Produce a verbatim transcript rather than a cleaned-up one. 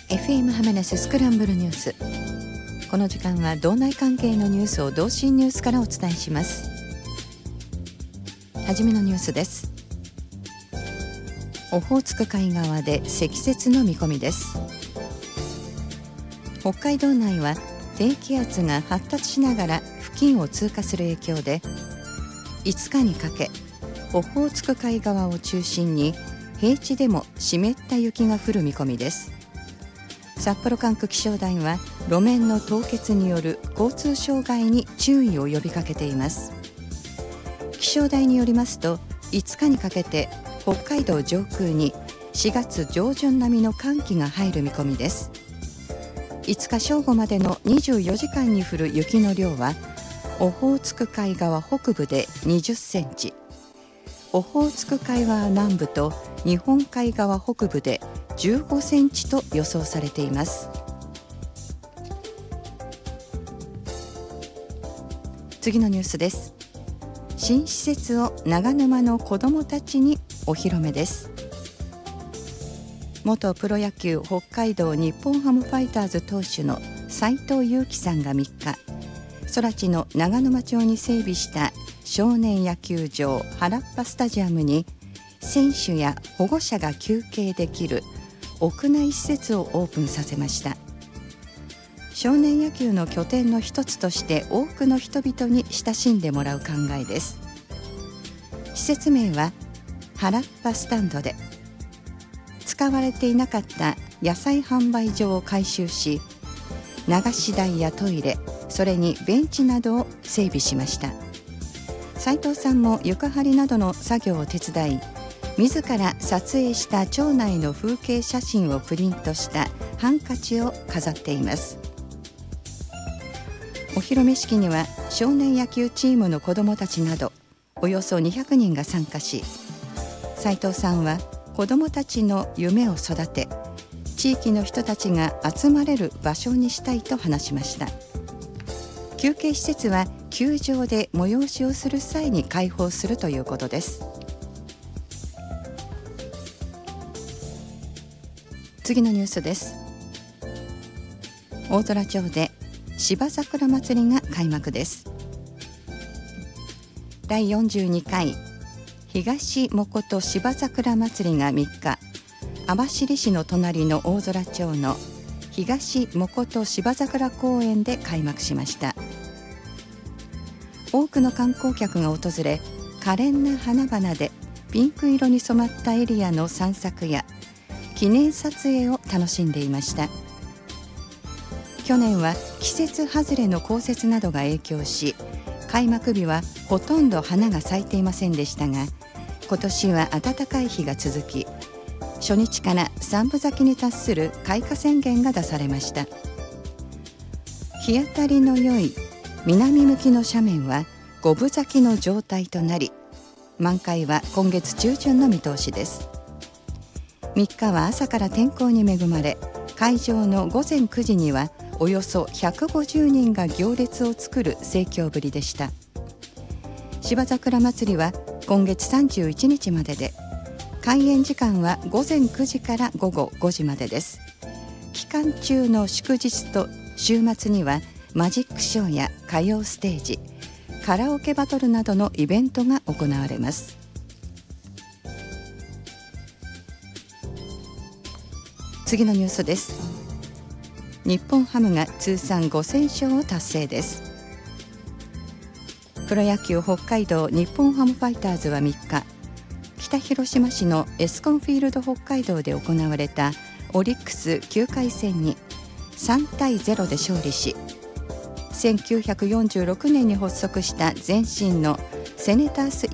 エフエム ハマナススクランブルニュース。この時間は道内関係のニュースを同心ニュースからお伝えします。はじめのニュースです。オホーツク海側で積雪の見込みです。北海道内は低気圧が発達しながら付近を通過する影響で、いつかにかけオホーツク海側を中心に平地でも湿った雪が降る見込みです。札幌管区気象台は路面の凍結による交通障害に注意を呼びかけています。気象台によりますと、いつかにかけて北海道上空にしがつ上旬並みの寒気が入る見込みです。いつか正午までのにじゅうよじかんに降る雪の量は、オホーツク海側北部でにじゅっセンチ、オホーツク海側南部と日本海側北部でじゅうごセンチと予想されています。次のニュースです。新施設を長沼の子どもたちにお披露目です。元プロ野球北海道日本ハムファイターズ投手の斉藤佑樹さんがみっか、空知の長沼町に整備した少年野球場原っぱスタジアムに選手や保護者が休憩できる屋内施設をオープンさせました。少年野球の拠点の一つとして多くの人々に親しんでもらう考えです。施設名は原っぱスタンドで、使われていなかった野菜販売所を改修し、流し台やトイレ、それにベンチなどを整備しました。斉藤さんも床張りなどの作業を手伝い、自ら撮影した町内の風景写真をプリントしたハンカチを飾っています。お披露目式には少年野球チームの子どもたちなどおよそにひゃくにんが参加し、斉藤さんは子どもたちの夢を育て、地域の人たちが集まれる場所にしたいと話しました。休憩施設は球場で催しをする際に開放するということです。次のニュースです。大空町で芝桜まつりが開幕です。だいよんじゅうにかい東もこと芝桜まつりがみっか、網走市の隣の大空町の東もこと芝桜公園で開幕しました。多くの観光客が訪れ、可憐な花々でピンク色に染まったエリアの散策や記念撮影を楽しんでいました。去年は季節外れの降雪などが影響し、開幕日はほとんど花が咲いていませんでしたが、今年は暖かい日が続き、初日から三分咲きに達する開花宣言が出されました。日当たりの良い南向きの斜面は五分咲きの状態となり、満開は今月中旬の見通しです。みっかは朝から天候に恵まれ、会場のごぜんくじにはおよそひゃくごじゅうにんが行列を作る盛況ぶりでした。芝桜まつりは今月さんじゅういちにちまでで、開園時間はごぜんくじからごごごじまでです。期間中の祝日と週末にはマジックショーや歌謡ステージ、カラオケバトルなどのイベントが行われます。次のニュースです。日本ハムが通算ごせんしょうを達成です。プロ野球北海道日本ハムファイターズはみっか、北広島市のエスコンフィールド北海道で行われたオリックスきゅうかいせんにさんたいゼロで勝利し、せんきゅうひゃくよんじゅうろくねんに発足した前身のセネタース